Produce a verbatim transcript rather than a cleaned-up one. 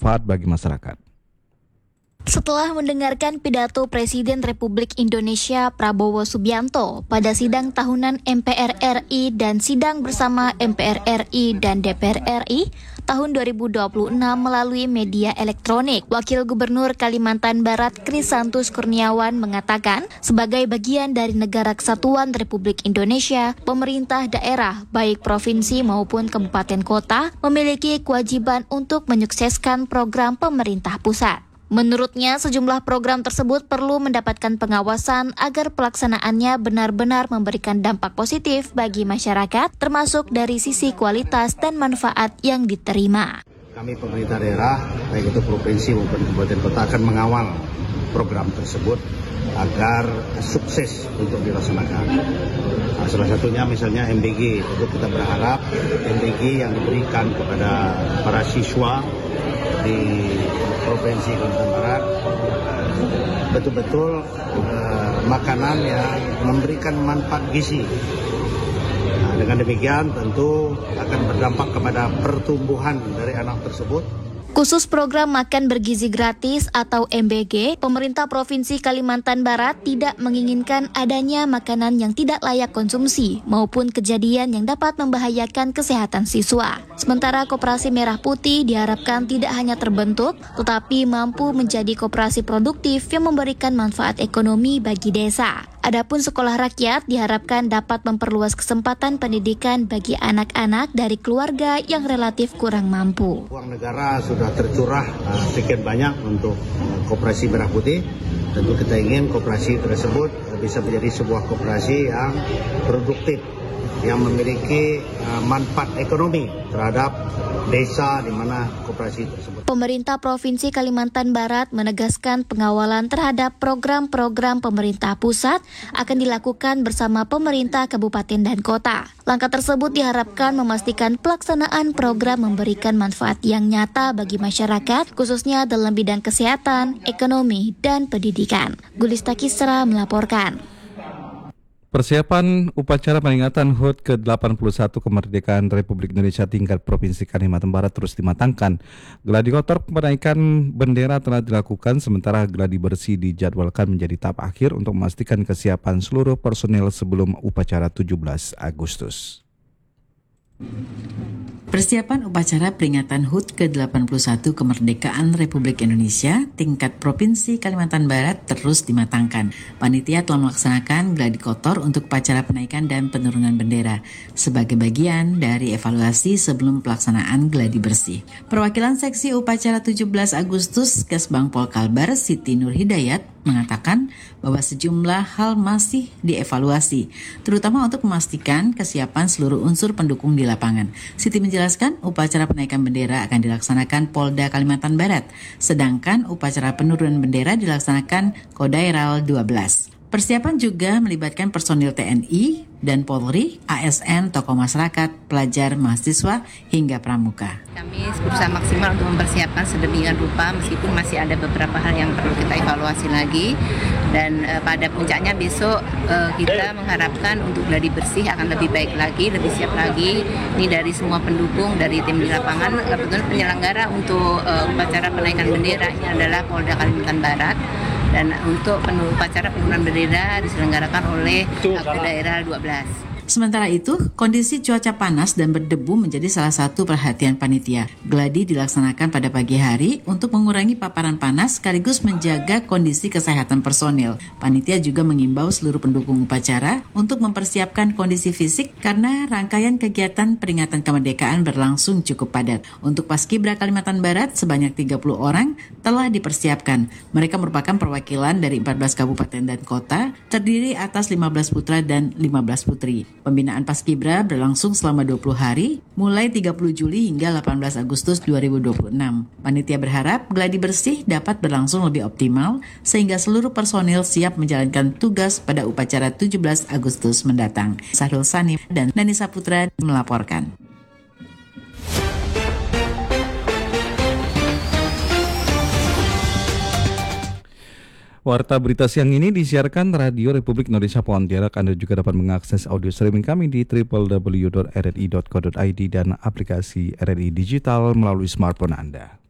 bermanfaat bagi masyarakat. Setelah mendengarkan pidato Presiden Republik Indonesia Prabowo Subianto pada sidang tahunan M P R R I dan sidang bersama M P R R I dan D P R R I tahun dua ribu dua puluh enam melalui media elektronik, Wakil Gubernur Kalimantan Barat Krisantus Kurniawan mengatakan, sebagai bagian dari Negara Kesatuan Republik Indonesia, pemerintah daerah, baik provinsi maupun kabupaten kota, memiliki kewajiban untuk menyukseskan program pemerintah pusat. Menurutnya, sejumlah program tersebut perlu mendapatkan pengawasan agar pelaksanaannya benar-benar memberikan dampak positif bagi masyarakat, termasuk dari sisi kualitas dan manfaat yang diterima. Kami pemerintah daerah, baik itu provinsi maupun kabupaten kota, akan mengawal program tersebut agar sukses untuk dilaksanakan. Nah, salah satunya misalnya M B G, untuk kita berharap M B G yang diberikan kepada para siswa di Provinsi Kalimantan Barat betul-betul uh, makanan yang memberikan manfaat gizi. Nah, dengan demikian tentu akan berdampak kepada pertumbuhan dari anak tersebut. Khusus program Makan Bergizi Gratis atau M B G, pemerintah Provinsi Kalimantan Barat tidak menginginkan adanya makanan yang tidak layak konsumsi maupun kejadian yang dapat membahayakan kesehatan siswa. Sementara Koperasi Merah Putih diharapkan tidak hanya terbentuk, tetapi mampu menjadi koperasi produktif yang memberikan manfaat ekonomi bagi desa. Adapun sekolah rakyat diharapkan dapat memperluas kesempatan pendidikan bagi anak-anak dari keluarga yang relatif kurang mampu. Uang negara sudah tercurah uh, sekian banyak untuk uh, Koperasi Merah Putih. Tentu kita ingin koperasi tersebut uh, bisa menjadi sebuah koperasi yang produktif, yang memiliki uh, manfaat ekonomi terhadap desa di mana koperasi tersebut. Pemerintah Provinsi Kalimantan Barat menegaskan pengawalan terhadap program-program pemerintah pusat akan dilakukan bersama pemerintah kabupaten dan kota. Langkah tersebut diharapkan memastikan pelaksanaan program memberikan manfaat yang nyata bagi masyarakat, khususnya dalam bidang kesehatan, ekonomi, dan pendidikan. Gulista Kisra melaporkan. Persiapan upacara peringatan H U T ke delapan puluh satu kemerdekaan Republik Indonesia tingkat Provinsi Kalimantan Barat terus dimatangkan. Gladi kotor penaikan bendera telah dilakukan, sementara gladi bersih dijadwalkan menjadi tahap akhir untuk memastikan kesiapan seluruh personel sebelum upacara tujuh belas Agustus. Persiapan upacara peringatan H U T ke delapan puluh satu kemerdekaan Republik Indonesia tingkat Provinsi Kalimantan Barat terus dimatangkan. Panitia telah melaksanakan gladi kotor untuk upacara penaikan dan penurunan bendera sebagai bagian dari evaluasi sebelum pelaksanaan gladi bersih. Perwakilan seksi upacara tujuh belas Agustus Kesbang Pol Kalbar Siti Nur Hidayat mengatakan bahwa sejumlah hal masih dievaluasi, terutama untuk memastikan kesiapan seluruh unsur pendukung di lapangan. Siti menjelaskan upacara penaikan bendera akan dilaksanakan Polda Kalimantan Barat, sedangkan upacara penurunan bendera dilaksanakan Kodaeral dua belas. Persiapan juga melibatkan personil T N I dan Polri, A S N, tokoh masyarakat, pelajar, mahasiswa, hingga pramuka. Kami berusaha maksimal untuk mempersiapkan sedemikian rupa meskipun masih ada beberapa hal yang perlu kita evaluasi lagi. Dan uh, pada puncaknya besok uh, kita mengharapkan untuk gladi bersih akan lebih baik lagi, lebih siap lagi. Ini dari semua pendukung, dari tim di lapangan. Kebetulan penyelenggara untuk uh, upacara penaikan bendera ini adalah Polda Kalimantan Barat. Dan untuk penuh, upacara penurunan bendera diselenggarakan oleh Kodaeral dua belas. Sementara itu, kondisi cuaca panas dan berdebu menjadi salah satu perhatian panitia. Gladi dilaksanakan pada pagi hari untuk mengurangi paparan panas sekaligus menjaga kondisi kesehatan personil. Panitia juga mengimbau seluruh pendukung upacara untuk mempersiapkan kondisi fisik karena rangkaian kegiatan peringatan kemerdekaan berlangsung cukup padat. Untuk Paskibra Kalimantan Barat, sebanyak tiga puluh orang telah dipersiapkan. Mereka merupakan perwakilan dari empat belas kabupaten dan kota, terdiri atas lima belas putra dan lima belas putri. Pembinaan Paskibra berlangsung selama dua puluh hari, mulai tiga puluh Juli hingga delapan belas Agustus dua ribu dua puluh enam. Panitia berharap gladi bersih dapat berlangsung lebih optimal, sehingga seluruh personil siap menjalankan tugas pada upacara tujuh belas Agustus mendatang. Sahrul Sanif dan Nani Saputra melaporkan. Warta berita siang ini disiarkan Radio Republik Indonesia Pontianak. Anda juga dapat mengakses audio streaming kami di w w w dot r r i dot co dot i d dan aplikasi R R I Digital melalui smartphone Anda.